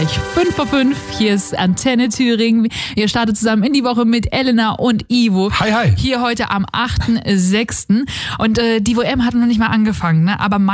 5 vor 5, hier ist Antenne Thüringen. Wir starten zusammen in die Woche mit Elena und Ivo. Hi, hi. Hier heute am 8.6. Und die WM hat noch nicht mal angefangen, ne? Aber